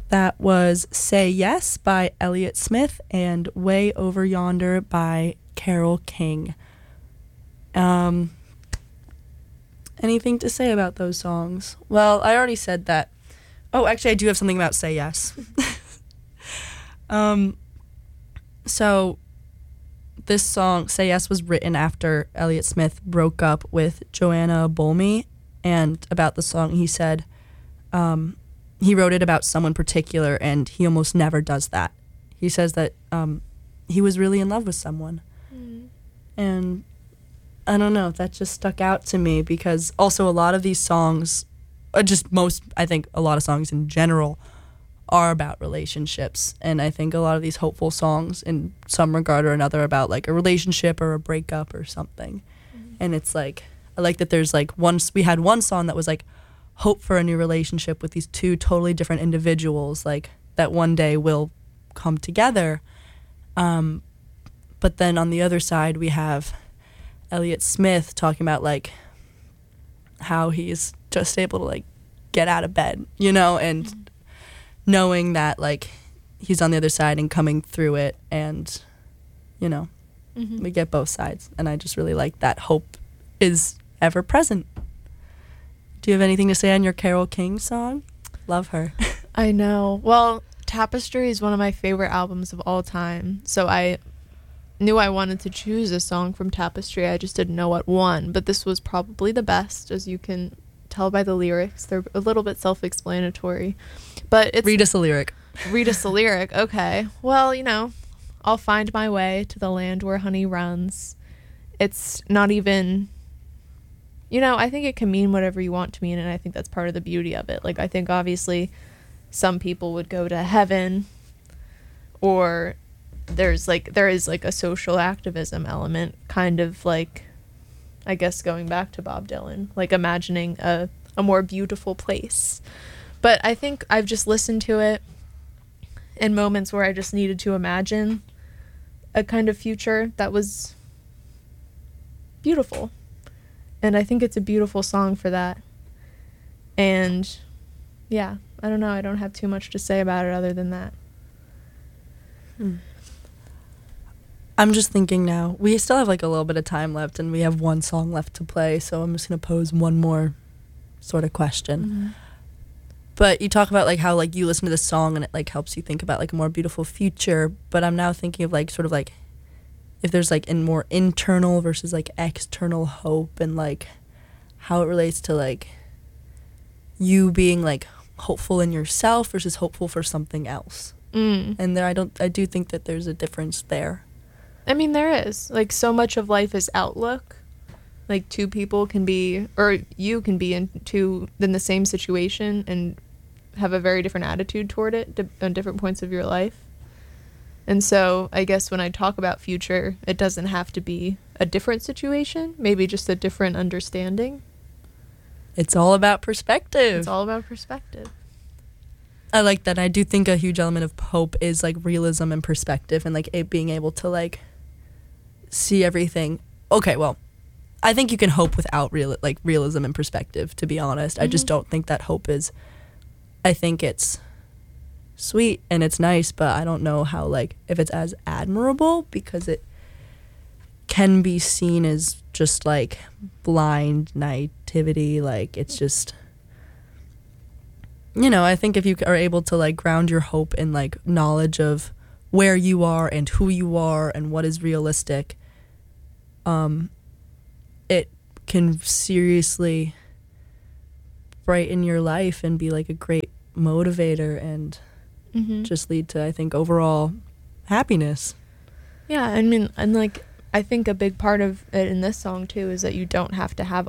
That was Say Yes by Elliott Smith and Way Over Yonder by Carole King. Anything to say about those songs? Well, I already said that. Oh, actually, I do have something about Say Yes. So this song, Say Yes, was written after Elliott Smith broke up with Joanna Bolme, and about the song he said he wrote it about someone particular, and he almost never does that. He says that he was really in love with someone. And I don't know, that just stuck out to me because also a lot of these songs, I think a lot of songs in general are about relationships. And I think a lot of these hopeful songs in some regard or another about like a relationship or a breakup or something. And it's like, I like that there's like we had one song that was like hope for a new relationship with these two totally different individuals, like that one day will come together. But then on the other side, we have Elliott Smith talking about like how he's just able to like get out of bed, and knowing that like he's on the other side and coming through it, and we get both sides, and I just really like that hope is ever present. Do you have anything to say on your Carole King song? Love her. I know. Well, Tapestry is one of my favorite albums of all time, so I knew I wanted to choose a song from Tapestry. I just didn't know what one, but this was probably the best, as you can tell by the lyrics. They're a little bit self-explanatory, but it's... Read us a lyric. Read us a lyric. Okay. Well, I'll find my way to the land where honey runs. It's not even... I think it can mean whatever you want to mean, and I think that's part of the beauty of it. Like, I think obviously some people would go to heaven, or there is like a social activism element, kind of like, I guess going back to Bob Dylan, like imagining a more beautiful place. But I think I've just listened to it in moments where I just needed to imagine a kind of future that was beautiful. And I think it's a beautiful song for that. And yeah, I don't know. I don't have too much to say about it other than that. I'm just thinking now, we still have like a little bit of time left and we have one song left to play. So I'm just going to pose one more sort of question. But you talk about like how like you listen to this song and it like helps you think about like a more beautiful future. But I'm now thinking of like sort of like if there's like in more internal versus like external hope, and like how it relates to like you being like hopeful in yourself versus hopeful for something else. And there I do think that there's a difference there. I mean, there is. Like, so much of life is outlook. Like, two people can be, or you can be in the same situation and have a very different attitude toward it on different points of your life. And so I guess when I talk about future, it doesn't have to be a different situation, maybe just a different understanding. It's all about perspective. It's all about perspective. I like that. I do think a huge element of hope is like realism and perspective, and like it being able to like see everything. Okay, well, I think you can hope without realism and perspective, to be honest. I just don't think that hope is, I think it's sweet and it's nice, but I don't know how like if it's as admirable, because it can be seen as just like blind naivety. Like it's just, I think if you are able to like ground your hope in like knowledge of where you are and who you are and what is realistic, it can seriously brighten your life and be like a great motivator and just lead to, I think, overall happiness. Yeah, I mean, and like I think a big part of it in this song too is that you don't have to have